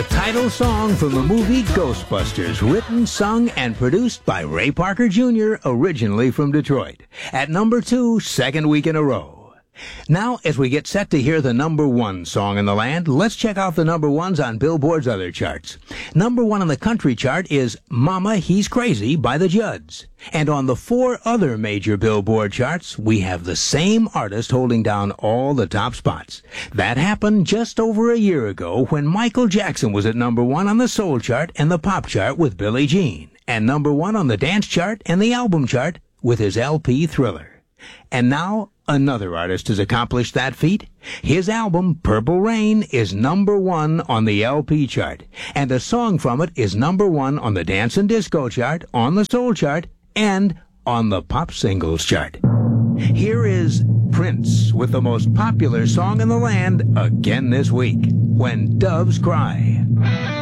Title song from the movie Ghostbusters, written, sung, and produced by Ray Parker Jr., originally from Detroit. At number 2, second week in a row. Now, as we get set to hear the number 1 song in the land, let's check out the number 1s on Billboard's other charts. Number 1 on the country chart is Mama, He's Crazy by the Judds. And on the 4 other major Billboard charts, we have the same artist holding down all the top spots. That happened just over a year ago when Michael Jackson was at number 1 on the soul chart and the pop chart with Billie Jean, and number 1 on the dance chart and the album chart with his LP Thriller. And now, another artist has accomplished that feat. His album, Purple Rain, is number 1 on the LP chart, and a song from it is number 1 on the dance and disco chart, on the soul chart, and on the pop singles chart. Here is Prince with the most popular song in the land again this week, When Doves Cry.